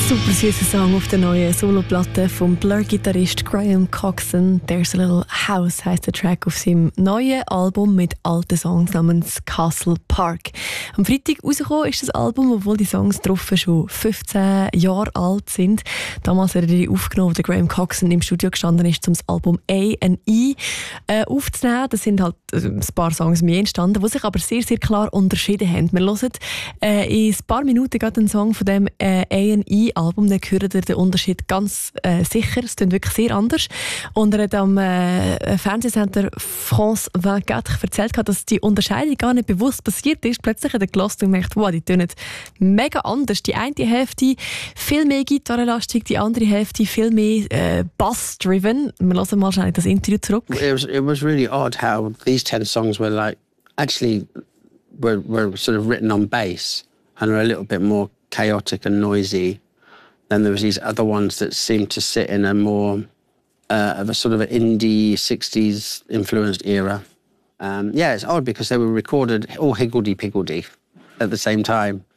Super süßer Song auf der neuen Soloplatte vom Blur-Gitarrist Graham Coxon. «There's a Little House» heisst der Track auf seinem neuen Album mit alten Songs namens «Castle Park». Am Freitag rausgekommen ist das Album, obwohl die Songs drauf schon 15 Jahre alt sind. Damals hat er die aufgenommen, wo der Graham Coxon im Studio gestanden ist, um das Album A&E aufzunehmen. Das sind halt ein paar Songs mehr entstanden, die sich aber sehr, sehr klar unterschieden haben. Wir hören in ein paar Minuten gerade einen Song von dem A&E-Album, dann hören ihr den Unterschied ganz sicher. Es klingt wirklich sehr anders. Und er hat am Fernsehsender France 24 erzählt, dass die Unterscheidung gar nicht bewusst passiert ist. Plötzlich hat er gehört und gedacht, wow, die tönen mega anders. Die eine Hälfte viel mehr gitarrenlastig, die andere Hälfte viel mehr Bass-driven. Wir hören mal schnell das Interview zurück. It was really odd how these 10 songs were like, actually were sort of written on bass and were a little bit more chaotic and noisy. Then there was these other ones that seemed to sit in a more of a sort of an indie 60s influenced era. Yeah, it's odd because they were recorded all higgledy-piggledy at the same time.